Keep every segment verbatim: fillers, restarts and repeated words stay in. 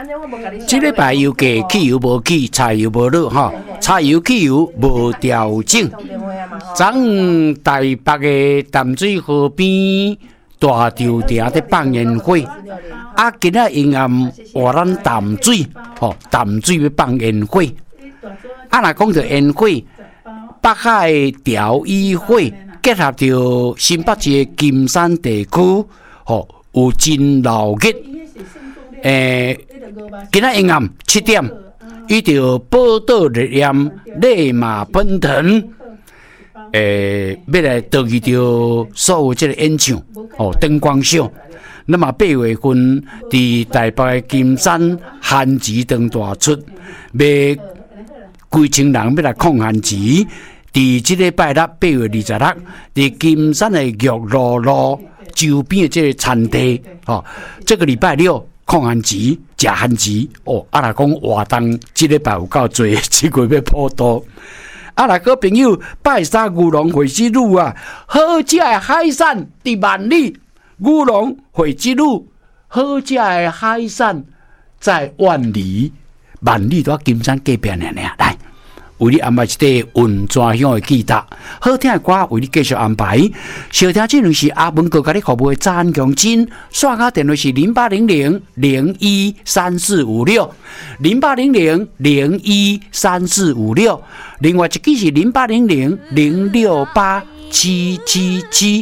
这礼拜油价汽油无起，柴油无落哈，柴油汽油无调整。昨昏台北的淡水河边大潮埕在放烟火，啊，今仔阴暗换咱淡水，吼，淡水要放烟火。啊，若讲到烟火，北海潮雨火结合着新北市的金山地区，吼，有真闹热。诶，今仔阴暗七点，遇到宝岛热焰烈马奔腾，诶，要来得意着所有这个演唱哦，灯光秀。那么八月份伫台北金山限时灯大出，要规群人要来抗限时。伫即个拜六八月二十六，伫金山的玉露路周边的这个餐厅，哦，这个礼拜六。抗限时，食限时哦！啊，来讲活动，即礼拜有够多，即月要破多。啊，来个朋友拜三牛龙会之路啊，好食的海产伫万里，牛龙会之路好食的海产在万里，万里都喺金山隔壁呢呢。来，为你安排一块云泉乡的吉他，好听的歌为你继续安排。小听这段是阿文哥甲你服务的詹强金，刷卡电话是零八零零零一三四五六，零八零零零一三四五六，另外一支是零八零零零六八七七七。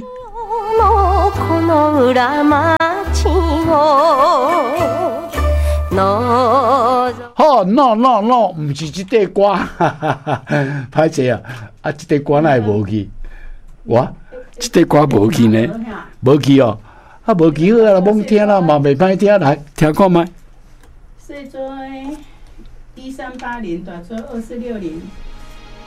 好 ，no no no， 唔是这块歌，歹势啊！啊，这块歌哪会无去？我这块歌无去呢，无去哦，啊无去好啊，罔听啦，嘛袂歹听，来听看麦。 细做一三八零，大做二四六零。